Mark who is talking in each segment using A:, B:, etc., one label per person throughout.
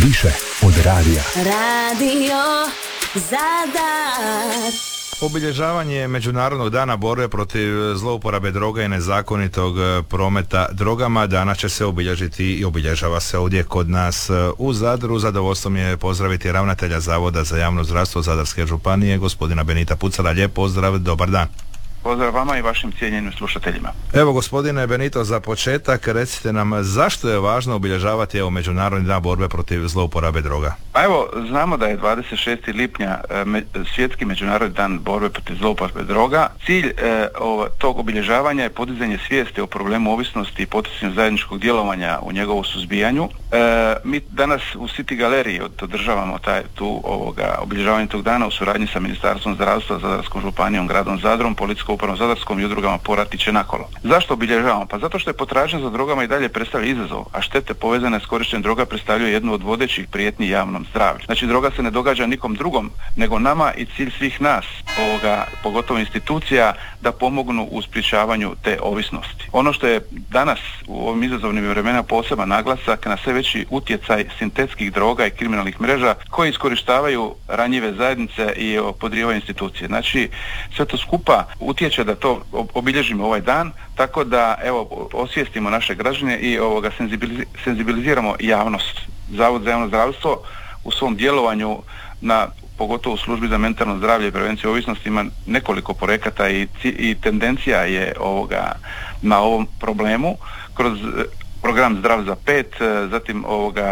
A: Više od radija.
B: Radio Zadar.
C: Obilježavanje Međunarodnog dana borbe protiv zlouporabe droga i nezakonitog prometa drogama danas će se obilježiti i obilježava se ovdje kod nas u Zadru. Zadovoljstvo mi je pozdraviti ravnatelja Zavoda za javno zdravstvo Zadarske županije, gospodina Benita Pucala. Lijep pozdrav, dobar dan.
D: Pozdrav vama i vašim cijenjenim slušateljima.
C: Evo, gospodine Benito, za početak recite nam zašto je važno obilježavati Međunarodni dan borbe protiv zlouporabe droga?
D: Pa evo, znamo da je 26. lipnja svjetski Međunarodni dan borbe protiv zlouporabe droga. Cilj tog obilježavanja je podizanje svijesti o problemu ovisnosti i poticanju zajedničkog djelovanja u njegovu suzbijanju. Mi danas u City galeriji održavamo obilježavanje tog dana u suradnji sa Ministarstvom zdravstva, Zadarskom županijom, gradom Zadrom, Policijskom upravom Zadarskom i udrugama Porat i Čenakolo. Zašto obilježavamo? Pa zato što je potražnja za drogama i dalje predstavlja izazov, a štete povezane s korištenjem droga predstavljaju jednu od vodećih prijetnji javnom zdravlju. Znači, droga se ne događa nikom drugom nego nama i cilj svih nas, pogotovo institucija, da pomognu u sprječavanju te ovisnosti. Ono što je danas u ovim izazovnim vremenima poseban naglasak na sve veći utjecaj sintetskih droga i kriminalnih mreža koji iskorištavaju ranjive zajednice i podrivaju institucije. Znači, sve to skupa utječe da to obilježimo ovaj dan, tako da osvijestimo naše građane i senzibiliziramo javnost. Zavod za javno zdravstvo u svom djelovanju pogotovo u službi za mentalno zdravlje i prevenciju ovisnosti ima nekoliko projekata i tendencija je na ovom problemu kroz program Zdrav za 5, zatim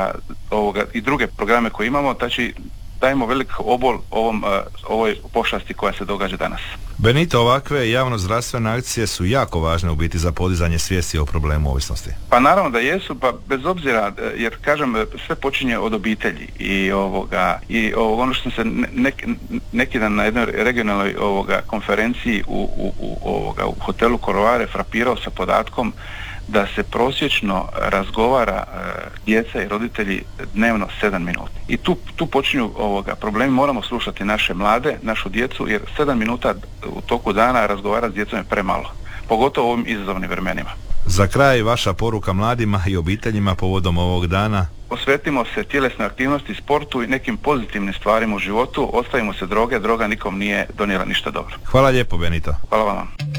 D: i druge programe koje imamo, znači dajemo velik obol ovoj pošasti koja se događa danas.
C: Benito, ovakve javno-zdravstvene akcije su jako važne u biti za podizanje svijesti o problemu ovisnosti.
D: Pa naravno da jesu, pa bez obzira, jer kažem, sve počinje od obitelji i ono što sam se neki dan na jednoj regionalnoj konferenciji u hotelu Korovare frapirao sa podatkom da se prosječno razgovara djeca i roditelji dnevno 7 minuta. I tu počinju problemi, moramo slušati naše mlade, našu djecu, jer 7 minuta u toku dana razgovarati s djecom je premalo, pogotovo u ovim izazovnim vremenima.
C: Za kraj, vaša poruka mladima i obiteljima povodom ovog dana?
D: Posvetimo se tjelesnoj aktivnosti, sportu i nekim pozitivnim stvarima u životu, ostavimo se droge, droga nikom nije donijela ništa dobro.
C: Hvala lijepo, Benito.
D: Hvala vam.